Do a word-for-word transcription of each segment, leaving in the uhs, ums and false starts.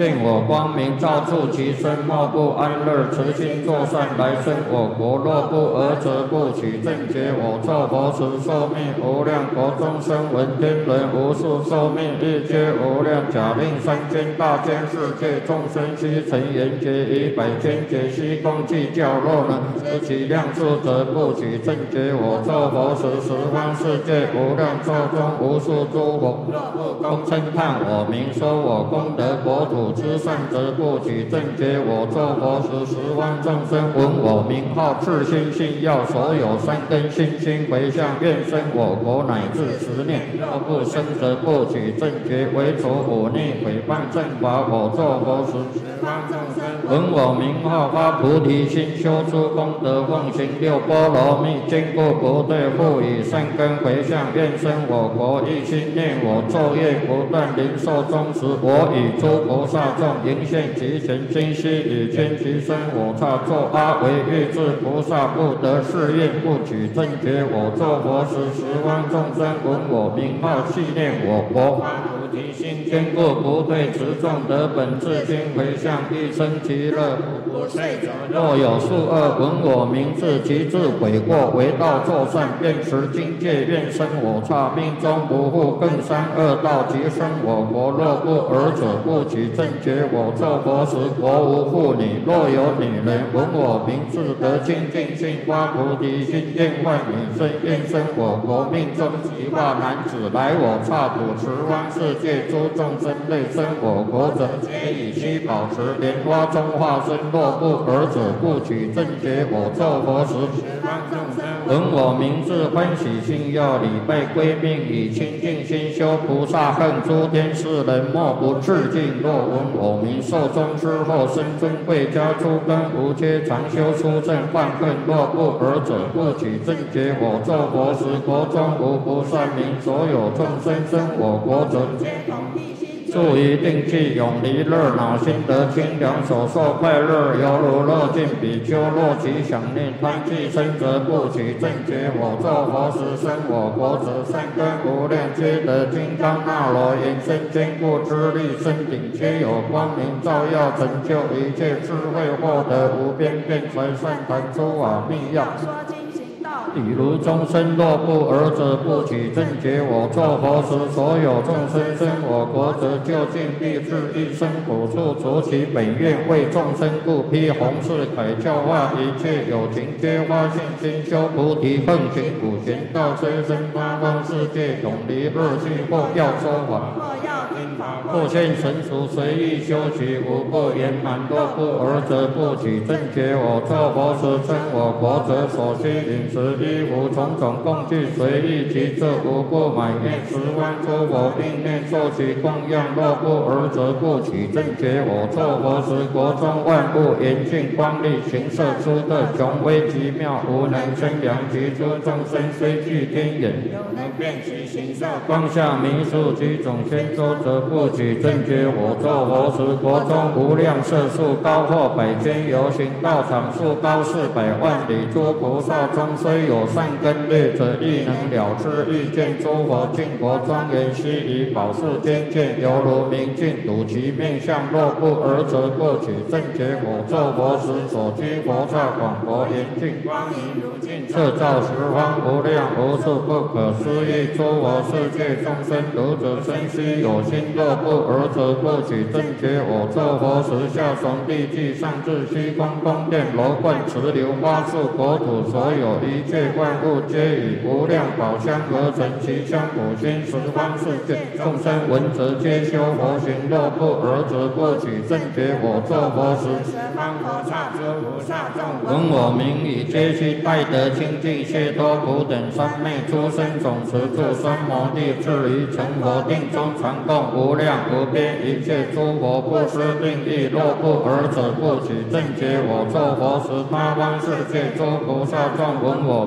现我光明，照处其身，莫不安乐，慈心作善，来生我国。若不尔则不取正觉，我作佛时寿命无量，国中生闻天人无数寿命，日皆无量。假令三千大千世界众生悉成圆觉，以百千劫悉共计较，若能知其量数，则不取正觉。我作佛时，十方世界无量寿中无数诸佛，若不共称叹我名，说我功德国土之善，则不取正觉。我作佛时，十方众生闻我名号，自心信要，所有善根心心回向，愿生我国乃至十念。若不生，则不取正觉。为除忤逆毁谤正法，我作佛时，十方众生闻我名号，发菩提心，修诸功德，奉行六波罗蜜，坚固不退，复以善根回向，愿生我国。一心念我，昼夜不断，临寿终时，我与诸菩萨众迎现其前，今悉以千其身，我刹作阿惟越致菩萨，不得誓愿，不取正觉。我作佛时，十方众生闻我名号，系念我国。菩提心坚固不退，持众得本自心回向，一生其乐，不退者。若有数恶闻我名字，其自悔过，为道作善，愿持经戒，愿生我刹，命中不复更三恶道，即生我国。若不尔者，不取正觉。我作佛时，国无妇女，若有女人闻我名字，得清净心，发菩提心，愿换女身，愿生我国。命中即化男子，来我刹土，十方世界诸众生类生我国者，皆以须保持莲花中化身。若不尔者，不取正觉。我作佛时，十方众生闻我名字，欢喜心要，礼拜归命，以清净心修菩萨恨，诸天世人莫不致敬。若闻我名，寿终之后，生尊贵家，诸根无缺，常修出正犯恨。若不尔者，不取正觉。我作佛时，国中无不善民，所有众生生我国者，皆同一心，住于定气，永离热恼，心得清凉，所受快乐，犹如乐尽比丘。若其想念贪气生，则不取正觉。我作佛时，生我国者，善根无量，皆得金刚那罗延伸坚固之力，身顶皆有光明照耀，成就一切智慧，获得无边辩才善谈诸法密要。比如众生若不尔者，不取正觉。我作佛时，所有众生生我国者，究竟必至一生苦处，除其本愿，为众生故，披弘誓铠，教化一切有情，皆发信心，修菩提，奉行普贤道，虽生八方世界，永离恶趣，或要说法，或要听法，或现神俗，随意修习，无不圆满。若不尔者，不取正觉。我作佛时，生我国者，所需饮食衣服种种供具，随意其色，无不满愿。十方诸佛并念受其供养。若不尔者，不取正觉。我作佛时，国中万物严峻光丽，形色出特，雄威极妙，无能称量。其诸众生虽具天眼，有能辨其形色。光下弥数其种千洲，则不取正觉。我作佛时，国中无量色数，高或百千由行道场，数高四百万里。诸菩萨中虽有善根劣者，亦能了知欲见诸佛净国庄严，悉以宝树天界，犹如明镜，睹其面相。若不尔者，不取正觉。我作佛时，所居佛刹广博严净，光明如镜，摄照十方无量无数不可思议诸佛世界众生。读者生须有心，若不尔者，不取正觉。我作佛时，下从地际，上至虚空宫殿楼观池流花树国土，所有一切万物，皆以无量宝香而成。其香普熏十方世界众生闻则皆修佛行。若不尔者，不取正觉。我作佛时，十方佛刹诸菩萨众闻我名，以皆悉拜得清净解脱苦等三昧诸生总持住三摩地，至于成佛定中，传供无量无边一切诸佛，不施定力。若不尔者，不取正觉。我作佛时，八方世界诸菩萨众闻我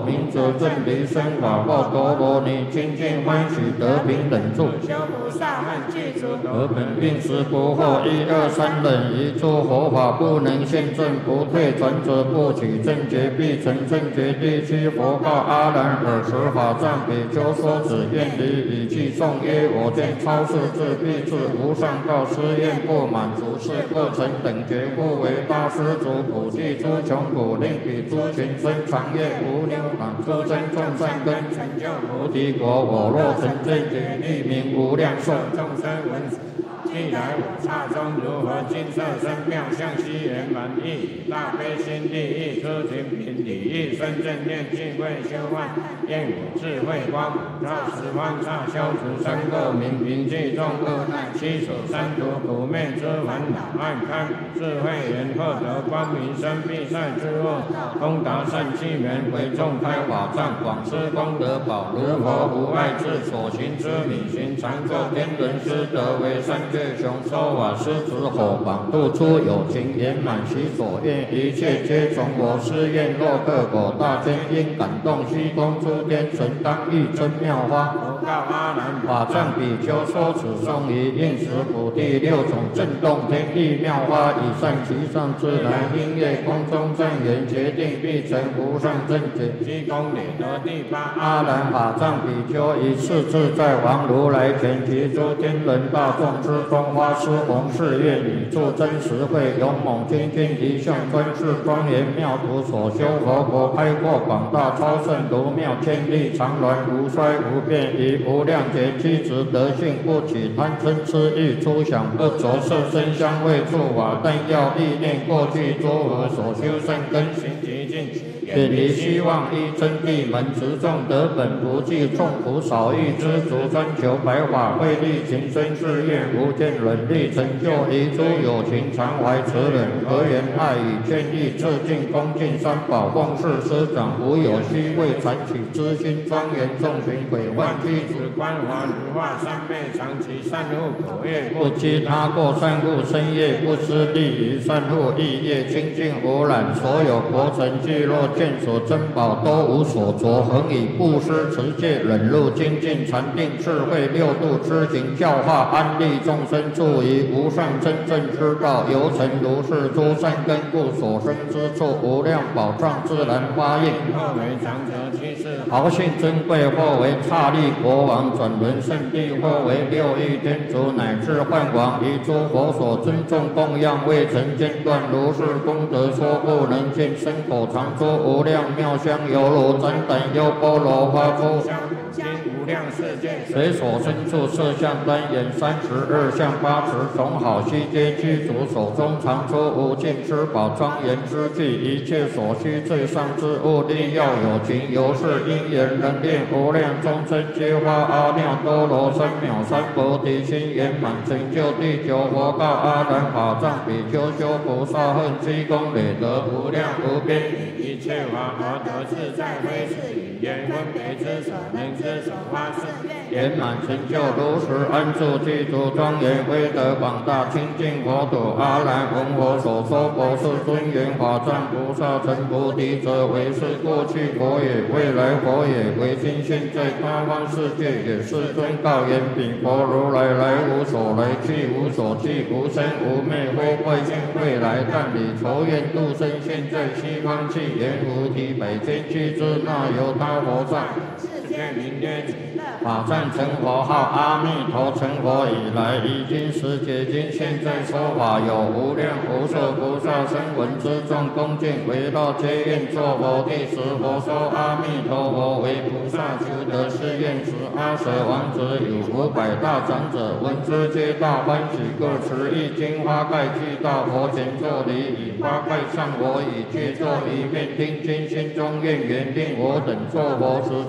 明者正离生法报陀罗尼，清净欢喜得平等住。 修菩萨恨具足， 得本并时不惑，一二三忍，一诸佛法不能现证，不退转者不取正觉，必成正觉。第七佛告阿难：尔时法藏比丘说此愿离，以记颂曰：我见超世智必至无上道，施愿不满足，是不成等觉，故为大施主普济诸穷苦，令彼诸群生长业无量满，诸增众善根，成就菩提果。我若成正觉，立名无量寿。众生闻既来我刹中，如何金色身妙相悉圆满意，大悲心地意，出群品礼意，生正念净慧修幻，愿我智慧光普照十方刹，消除三垢明，平济众恶难，七所三途苦灭之烦恼，暗开智慧眼，获得光明生必赛之恶，通达善气门，为众开法藏，广施功德宝，如佛无碍智，所行之理行常作天人师德，为三界雄说法师子火榜，度出有情圆满其所愿，一切皆从我施愿。若各果大天因感动，虚空诸天神当欲真妙花。佛告阿难：法藏比丘说此颂于应时普第六种震动天地妙花，以善其上自然音乐，空中正言决定必成无上正觉。积功累德第八阿难法藏比丘以是自在王如来前，及诸天人大众之中，花施弘誓愿，以助真实慧，勇猛精进一向专事，庄严妙土所修佛国，开阔广大超胜如妙千里，常鸾无衰无变，以无量劫机直德性，不起贪嗔痴欲，出想不着色身香味触法，但要意念过去诸佛所修善根行极尽，远离希望依真谛门，持众得本不计，众苦少欲知足，专求白法慧力，情深誓愿无间忍力，成就一诸有情常怀慈忍，和缘爱语劝义，致敬恭敬三宝，奉事师长，无有虚伪残取之心，庄严众群鬼幻具子观华如化，三昧常其善护口业，不积他过善护身业，不失利于善护意业，清净无染，所有国城聚落见所珍宝都无所着，恒以布施持戒忍辱精进禅定智慧六度知行教化安利众生，助于无上真正之道，由成如是诸善根故，所生之处无量宝藏自然发应。后为长者居士，豪姓珍贵，或为刹利国王，转轮圣地，或为六欲天竺，乃至幻王，以诸佛所尊重供养，未曾间断，如是功德说不能尽，身口常说无量妙香，犹如展胆优波罗花出经无量世界，随所身处色相单眼三十二相八十种好悉皆具足，手中常出无尽之宝，庄严之具，一切所需最上之物，力要有情，由是因缘能令无量众生皆发阿耨多罗三藐三菩提心，圆满成就第九佛告阿难法藏比丘修菩萨恨积功累德无量无边，一切法而得自在，非是语言分别之所能之所发誓，圆满成就如实安住具足庄严威德广大清净佛土。阿难闻佛所说佛是尊严法藏菩萨成菩提者，为是过去佛也，未来佛也，为今现在他方世界也。世尊告言：彼佛如来来无所来，去无所去，无生无灭，非未见未来，但以仇怨度生，现在西方去，言无体百千俱之，那由他佛在。世间名曰法藏成佛号阿弥陀，成佛以来，已经时解经，现在说法有无量无数菩萨声闻之众恭敬围绕，皆愿作佛。第十佛说阿弥陀佛为菩萨求得是愿时，阿舍王子有五百大长者，闻之皆大欢喜，各持一金花盖具到佛前作礼，以花盖上我以具作一面，听经心中愿缘，令我等作佛时，皆如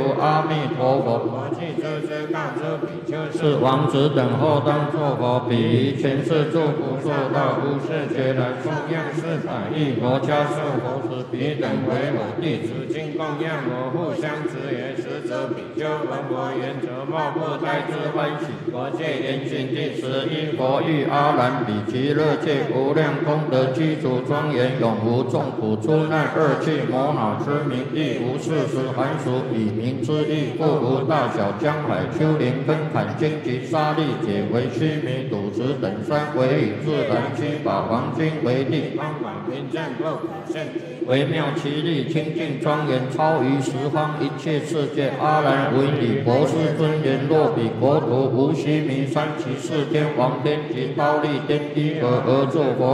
如阿弥陀佛。 我既知之告诸比丘是王子等后当作佛，彼于前世诸不受道，无世劫来供养四百亿佛家寿佛时，彼等为我弟子，今供养我互相持也。实则比丘闻佛言，则莫不胎之欢喜。佛戒严行第十一，佛欲阿难比极乐界无量功德具足庄严，永无众苦诸难恶趣魔恼之名，亦无事实含俗以名之意，故无大小江海丘陵根坎荆棘沙砾解为须弥土石等山，为以自然七宝黄金为地，方广平正不可胜极，微妙其力清净庄严，超于十方一切世界。阿难闻以博士尊言，若彼国土无须弥山，其四天王天及忉利天一而而作佛。